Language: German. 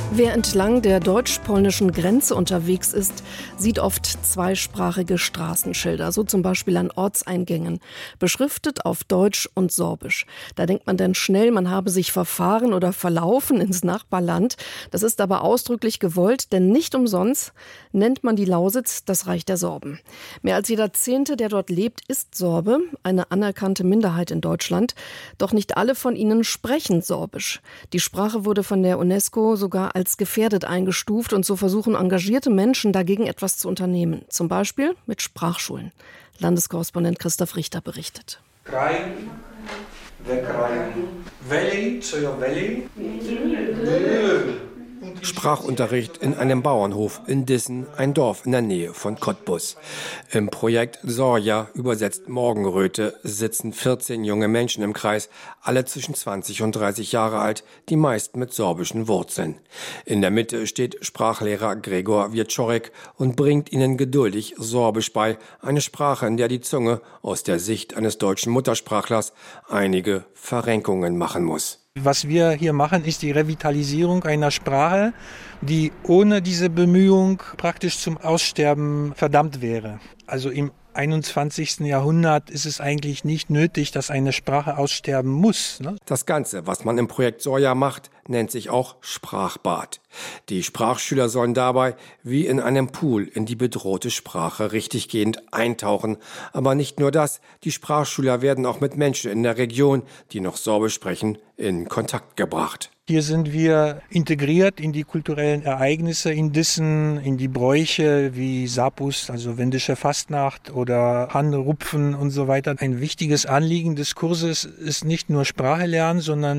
Wer entlang der deutsch-polnischen Grenze unterwegs ist, sieht oft zweisprachige Straßenschilder, so zum Beispiel an Ortseingängen, beschriftet auf Deutsch und Sorbisch. Da denkt man dann schnell, man habe sich verfahren oder verlaufen ins Nachbarland. Das ist aber ausdrücklich gewollt, denn nicht umsonst nennt man die Lausitz das Reich der Sorben. Mehr als jeder Zehnte, der dort lebt, ist Sorbe, eine anerkannte Minderheit in Deutschland. Doch nicht alle von ihnen sprechen Sorbisch. Die Sprache wurde von der UNESCO sogar als gefährdet eingestuft und so versuchen engagierte Menschen dagegen etwas zu unternehmen. Zum Beispiel mit Sprachschulen. Landeskorrespondent Christoph Richter berichtet. Krajen, wegreien. Welli, co jo welli? Sprachunterricht in einem Bauernhof in Dissen, ein Dorf in der Nähe von Cottbus. Im Projekt Sorja, übersetzt Morgenröte, sitzen 14 junge Menschen im Kreis, alle zwischen 20 und 30 Jahre alt, die meist mit sorbischen Wurzeln. In der Mitte steht Sprachlehrer Gregor Wieczorek und bringt ihnen geduldig Sorbisch bei, eine Sprache, in der die Zunge aus der Sicht eines deutschen Muttersprachlers einige Verrenkungen machen muss. Was wir hier machen, ist die Revitalisierung einer Sprache, die ohne diese Bemühung praktisch zum Aussterben verdammt wäre. Also im 21. Jahrhundert ist es eigentlich nicht nötig, dass eine Sprache aussterben muss. Das Ganze, was man im Projekt Sorja macht, nennt sich auch Sprachbad. Die Sprachschüler sollen dabei wie in einem Pool in die bedrohte Sprache richtiggehend eintauchen. Aber nicht nur das, die Sprachschüler werden auch mit Menschen in der Region, die noch Sorbisch sprechen, in Kontakt gebracht. Hier sind wir integriert in die kulturellen Ereignisse in Dissen, in die Bräuche wie Sapus, also wendische Fastnacht oder Hanrupfen und so weiter. Ein wichtiges Anliegen des Kurses ist nicht nur Sprache lernen, sondern